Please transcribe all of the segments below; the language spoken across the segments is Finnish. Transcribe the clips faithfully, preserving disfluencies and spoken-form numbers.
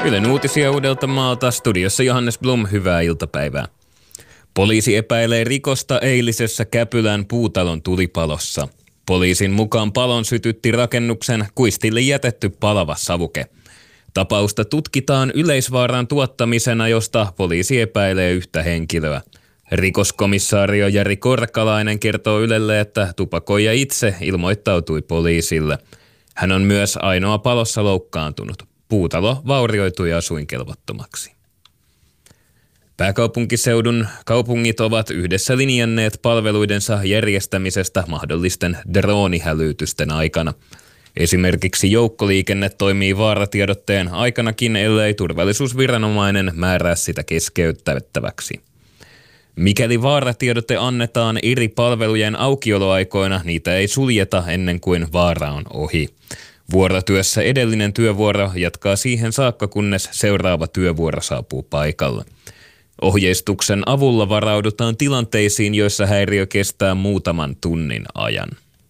Ylen uutisia Uudeltamaalta, studiossa Johannes Blom, hyvää iltapäivää. Poliisi epäilee rikosta eilisessä Käpylän puutalon tulipalossa. Poliisin mukaan palon sytytti rakennuksen kuistille jätetty palava savuke. Tapausta tutkitaan yleisvaaran tuottamisena, josta poliisi epäilee yhtä henkilöä. Rikoskomissaario Jari Korkalainen kertoo Ylelle, että tupakoija itse ilmoittautui poliisille. Hän on myös ainoa palossa loukkaantunut. Puutalo vaurioitui asuinkelvottomaksi. Pääkaupunkiseudun kaupungit ovat yhdessä linjanneet palveluidensa järjestämisestä mahdollisten droonihälytysten aikana. Esimerkiksi joukkoliikenne toimii vaaratiedotteen aikanakin, ellei turvallisuusviranomainen määrää sitä keskeyttäväksi. Mikäli vaaratiedote annetaan eri palvelujen aukioloaikoina, niitä ei suljeta ennen kuin vaara on ohi. Vuorotyössä edellinen työvuoro jatkaa siihen saakka, kunnes seuraava työvuoro saapuu paikalle. Ohjeistuksen avulla varaudutaan tilanteisiin, joissa häiriö kestää muutaman tunnin ajan.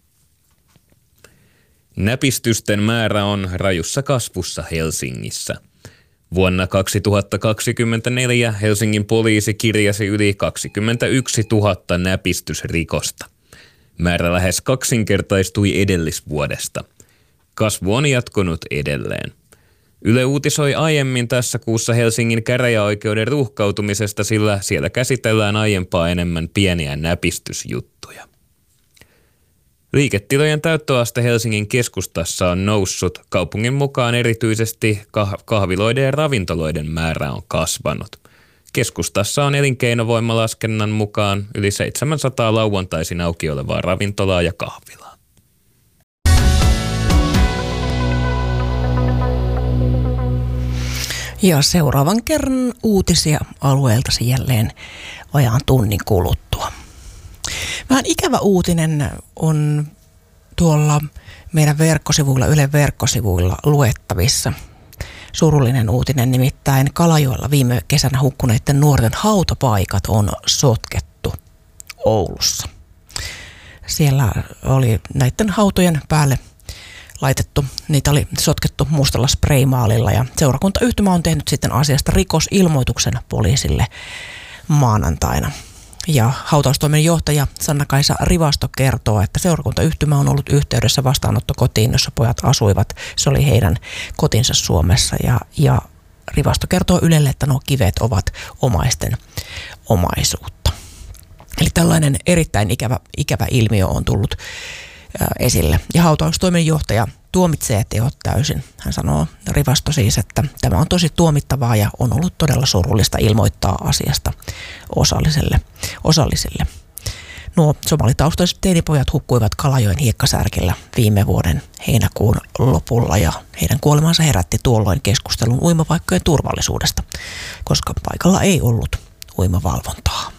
Näpistysten määrä on rajussa kasvussa Helsingissä. Vuonna kaksituhattakaksikymmentäneljä Helsingin poliisi kirjasi yli kaksikymmentäyksituhatta näpistysrikosta. Määrä lähes kaksinkertaistui edellisvuodesta. Kasvu on jatkunut edelleen. Yle uutisoi aiemmin tässä kuussa Helsingin käräjäoikeuden ruuhkautumisesta, sillä siellä käsitellään aiempaa enemmän pieniä näpistysjuttuja. Liiketilojen täyttöaste Helsingin keskustassa on noussut. Kaupungin mukaan erityisesti kahviloiden ja ravintoloiden määrä on kasvanut. Keskustassa on elinkeinovoimalaskennan mukaan yli seitsemänsataa lauantaisin auki olevaa ravintolaa ja kahvilaa. Ja seuraavan kerran uutisia alueeltasi jälleen vajaan tunnin kuluttua. Vähän ikävä uutinen on tuolla meidän verkkosivuilla, Ylen verkkosivuilla luettavissa. Surullinen uutinen, nimittäin Kalajoella viime kesänä hukkuneiden nuorten hautapaikat on sotkettu Oulussa. Siellä oli näiden hautojen päälle laitettu, niitä oli sotkettu mustalla spraymaalilla ja seurakuntayhtymä on tehnyt sitten asiasta rikosilmoituksen poliisille maanantaina. Ja hautaustoimen johtaja Sanna-Kaisa Rivasto kertoo, että seurakuntayhtymä on ollut yhteydessä vastaanottokotiin, jossa pojat asuivat. Se oli heidän kotinsa Suomessa ja, ja Rivasto kertoo Ylelle, että nuo kivet ovat omaisten omaisuutta. Eli tällainen erittäin ikävä, ikävä ilmiö on tullut ä, esille. Ja hautaustoimen johtaja tuomitsee teot täysin. Hän sanoo, Rivasto siis, että tämä on tosi tuomittavaa ja on ollut todella surullista ilmoittaa asiasta osalliselle, osallisille. Nuo somalitaustaiset teinipojat hukkuivat Kalajoen hiekkasärkillä viime vuoden heinäkuun lopulla ja heidän kuolemansa herätti tuolloin keskustelun uimapaikkojen turvallisuudesta, koska paikalla ei ollut uimavalvontaa.